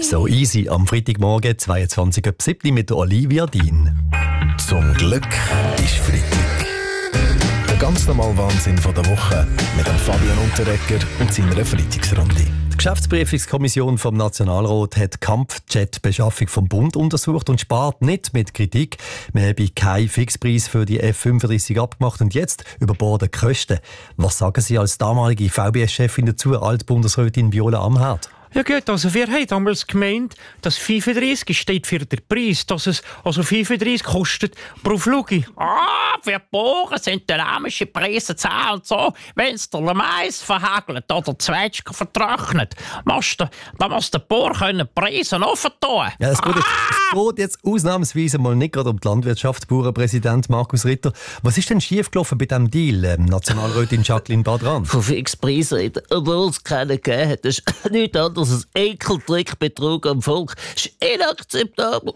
So easy am Freitagmorgen, 22.07. mit der Olivia Dean. Zum Glück ist Freitag. Der ganz normale Wahnsinn von der Woche mit dem Fabian Unterrecker und seiner Freitagsrunde. Die Geschäftsprüfungskommission vom Nationalrat hat die Kampfjet-Beschaffung vom Bund untersucht und spart nicht mit Kritik. Man habe keinen Fixpreis für die F-35 abgemacht und jetzt überborden die Kosten. Was sagen Sie als damalige VBS-Chefin dazu, Altbundesrätin Viola Amherd? Ja gut, also wir haben damals gemeint, dass 35 steht für den Preis, dass es also 35 kostet pro Flug. Für die Bauern sind dynamische Preise zahlt so, wenn es der Mais verhagelt oder die Zwetschgen vertrocknet. Da muss der Bauer die Preise offen tun. Ja, es geht jetzt ausnahmsweise mal nicht gerade um die Landwirtschaft, Bauernpräsident Markus Ritter. Was ist denn schiefgelaufen bei diesem Deal, Nationalrätin Jacqueline Badran? Von Fixpreisen, obwohl es keine gegeben hat. Das ist nichts anderes als Ekeltrick, Betrug am Volk. Das ist inakzeptabel.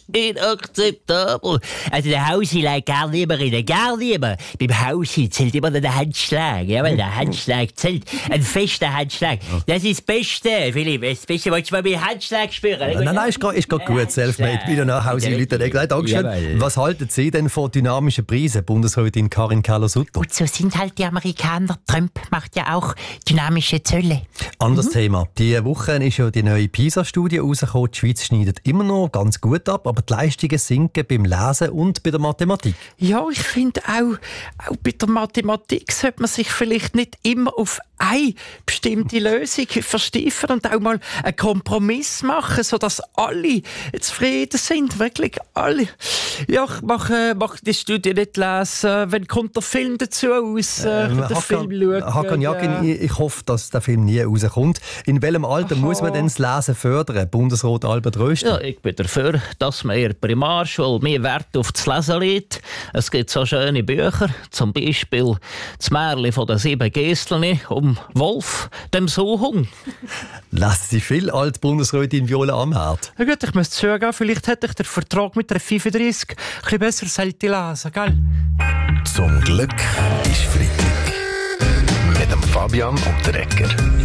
Also der Hausi legt gar niemand rein, gar niemand. Beim Hausi zählt immer der Handschlag. Ja, weil der Handschlag zählt. Ein fester Handschlag. Das ist das Beste, Philipp. Das Beste, wolltest du mal mit Handschlag spüren? Nein, ist gerade gut. Selfmade. Wieder nach Hause, Leute. Dankeschön. Was halten Sie denn von dynamischen Preisen, Bundesrätin Karin Keller-Sutter? Und so sind halt die Amerikaner. Trump macht ja auch dynamische Zölle. Anderes Thema. Diese Woche ist ja die neue PISA-Studie rausgekommen. Die Schweiz schneidet immer noch ganz gut ab, aber die Leistungen sinken beim Lesen und bei der Mathematik. Ja, ich finde auch bei der Mathematik sollte man sich vielleicht nicht immer auf eine bestimmte Lösung versteifen und auch mal einen Kompromiss machen, sodass alle zufrieden sind, wirklich alle. Ja, ich mache die Studie nicht lesen. Wann kommt der Film dazu aus? Den Film schauen. Hakan Yakin, ich hoffe, dass der Film nie rauskommt. In welchem Alter muss man denn das Lesen fördern, Bundesrat Albert Röster? Ja, ich bin dafür, dass man in der Primarschule mehr Wert auf das Lesen legt. Es gibt so schöne Bücher, zum Beispiel das Märchen von den 7 Geiseln um Wolf, dem Suchung. Lesen Sie viel, Altbundesrätin Viola Amherd? Ja gut, ich muss zugeben, vielleicht hätte ich den Vertrag mit der 35 ein bisschen besser sollte lesen, gell? Zum Glück ist Freitag. Mit dem Fabian Unterrecker.